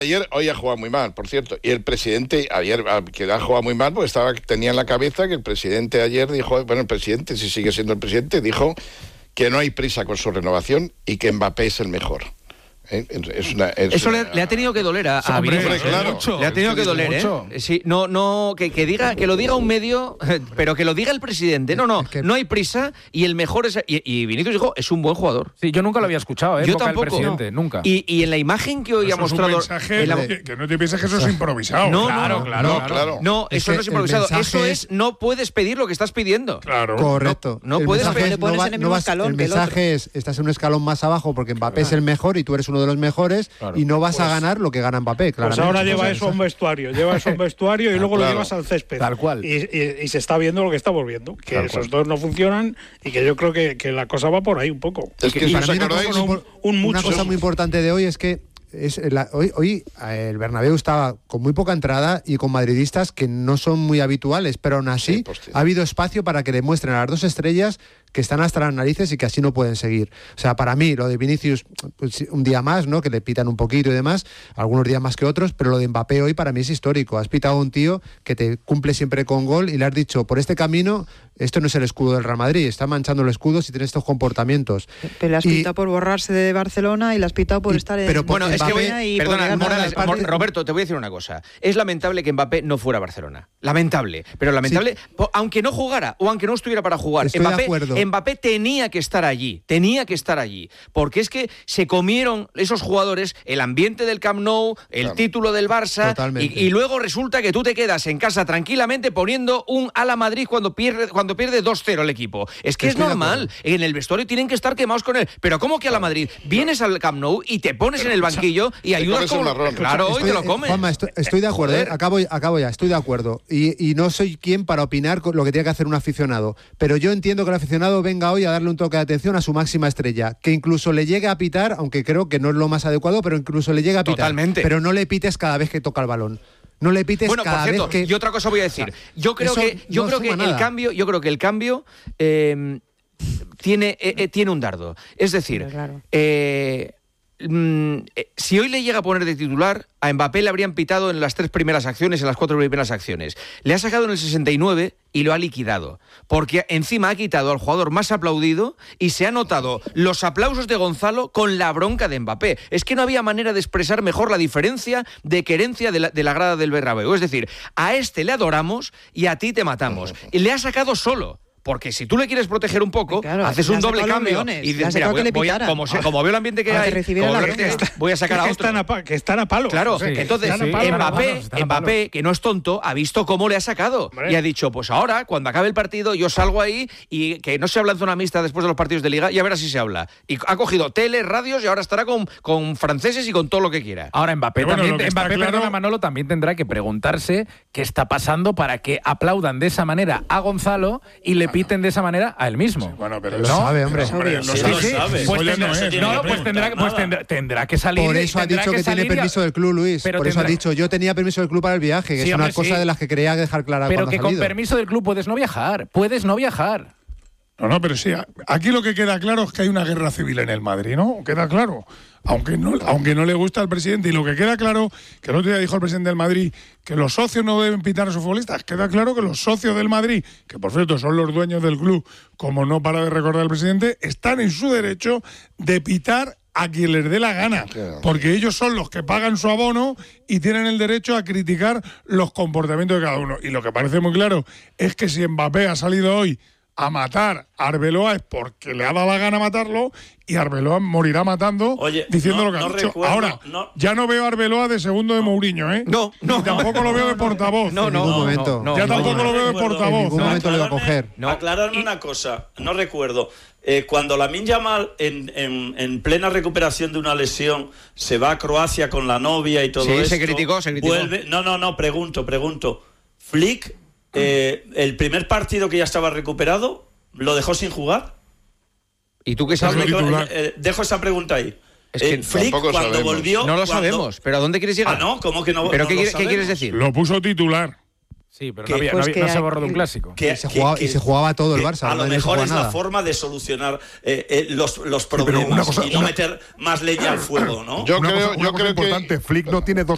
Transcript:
Ayer, hoy ha jugado muy mal, por cierto. Y el presidente ayer, que ha jugado muy mal, pues tenía en la cabeza que el presidente ayer dijo, bueno, el presidente, si sigue siendo el presidente, dijo que no hay prisa con su renovación y que Mbappé es el mejor. Eso le ha tenido que doler a Vinicius. Claro. Le ha tenido que doler, ¿eh? Sí, que lo diga un medio, pero que lo diga el presidente. No hay prisa y el mejor es... Y Vinicius dijo, es un buen jujugador. Sí, yo nunca lo había escuchado, yo tampoco. El presidente, nunca. Y en la imagen que hoy ha mostrado... Que no te pienses que eso es improvisado. Claro. No, eso no es improvisado. Eso es, no puedes pedir lo que estás pidiendo. Claro. Correcto. No puedes pedir. El mensaje es, estás en un escalón más abajo porque Mbappé es el mejor y tú eres uno de los mejores, y no vas a ganar lo que gana Mbappé, claramente. Pues ahora lleva eso a un vestuario, y luego lo llevas al césped. Tal cual. Y se está viendo lo que estamos viendo, que Tal esos cual. dos no funcionan y que yo creo que la cosa va por ahí un poco. Es que para mí una cosa muy importante de hoy es que hoy el Bernabéu estaba con muy poca entrada y con madridistas que no son muy habituales, pero aún así ha habido espacio para que demuestren a las dos estrellas que están hasta las narices y que así no pueden seguir. O sea, para mí, lo de Vinicius, pues, un día más, ¿no? Que le pitan un poquito y demás, algunos días más que otros, pero lo de Mbappé hoy para mí es histórico. Has pitado a un tío que te cumple siempre con gol y le has dicho, por este camino, esto no es el escudo del Real Madrid, está manchando el escudo si tiene estos comportamientos. Pero le has pitado por borrarse de Barcelona y le has pitado por estar en... Pero bueno, es que perdona, Morales, Roberto, te voy a decir una cosa. Es lamentable que Mbappé no fuera a Barcelona. Lamentable. Pero lamentable, aunque no jugara o aunque no estuviera para jugar. Estoy de acuerdo. Mbappé tenía que estar allí, porque es que se comieron esos jugadores el ambiente del Camp Nou, el título del Barça, y luego resulta que tú te quedas en casa tranquilamente poniendo un ala Madrid cuando pierde 2-0 el equipo. Es que es normal, en el vestuario tienen que estar quemados con él, pero ¿cómo que a la Madrid? Vienes al Camp Nou y te pones en el banquillo y ayudas como... Claro, y te lo comes. Juanma, estoy de acuerdo, acabo ya, estoy de acuerdo, y no soy quien para opinar lo que tiene que hacer un aficionado, pero yo entiendo que el aficionado venga hoy a darle un toque de atención a su máxima estrella, que incluso le llegue a pitar, aunque creo que no es lo más adecuado, pero incluso le llegue a pitar. Totalmente. Pero no le pites cada vez que toca el balón. No le pites cada vez que... Y otra cosa voy a decir. Yo creo que el cambio tiene un dardo. Es decir, si hoy le llega a poner de titular, a Mbappé le habrían pitado en las 3 primeras acciones, en las 4 primeras acciones. Le ha sacado en el 69 y lo ha liquidado. Porque encima ha quitado al jugador más aplaudido y se han notado los aplausos de Gonzalo con la bronca de Mbappé. Es que no había manera de expresar mejor la diferencia de querencia de la grada del Bernabéu. Es decir, a este le adoramos y a ti te matamos. Y le ha sacado solo. Porque si tú le quieres proteger un poco, haces un doble cambio y dices, mira, como veo el ambiente que hay, voy a sacar a otro. Que están a palo. Claro, entonces Mbappé, que no es tonto, ha visto cómo le ha sacado. Y ha dicho, pues ahora, cuando acabe el partido, yo salgo ahí y que no se habla en zona mixta después de los partidos de Liga y a ver si se habla. Y ha cogido tele, radios y ahora estará con franceses y con todo lo que quiera. Ahora Mbappé también, perdona Manolo, también tendrá que preguntarse qué está pasando para que aplaudan de esa manera a Gonzalo y le piten de esa manera a él mismo. Sí, bueno, pero lo sabe, hombre. Tendrá que salir. Por eso ha dicho que tiene permiso del club, Luis. Por eso ha dicho, yo tenía permiso del club para el viaje, que es una cosa de las que quería dejar clara. Pero que con permiso del club puedes no viajar. No, pero sí, aquí lo que queda claro es que hay una guerra civil en el Madrid, ¿no? Queda claro. Aunque no le gusta al presidente, y lo que queda claro, que el otro día dijo el presidente del Madrid que los socios no deben pitar a sus futbolistas, queda claro que los socios del Madrid, que por cierto son los dueños del club, como no para de recordar el presidente, están en su derecho de pitar a quien les dé la gana, porque ellos son los que pagan su abono y tienen el derecho a criticar los comportamientos de cada uno. Y lo que parece muy claro es que si Mbappé ha salido hoy a matar a Arbeloa es porque le ha dado la gana matarlo y Arbeloa morirá matando diciendo lo que ha dicho. Ahora, ya no veo a Arbeloa de segundo de Mourinho, ¿eh? No. Y tampoco lo veo de portavoz. En ningún momento. Ya tampoco lo veo de portavoz. En ningún momento le va a coger. Aclararme una cosa, no recuerdo. Cuando Lamine Yamal, en plena recuperación de una lesión, se va a Croacia con la novia y todo esto. Se criticó. Vuelve, pregunto. Flick, el primer partido que ya estaba recuperado, ¿lo dejó sin jugar? ¿Y tú qué sabes? Dejo esa pregunta ahí. Es que Flick, cuando volvió... No lo sabemos, pero ¿a dónde quieres llegar? ¿no? ¿Cómo que no? ¿Pero qué quieres decir? Lo puso titular. Sí, pero no se borró de un clásico. Y se jugaba todo el Barça. A lo mejor es la forma de solucionar los problemas y no meter más leña al fuego, ¿no? Yo creo que importante, Flick no tiene dos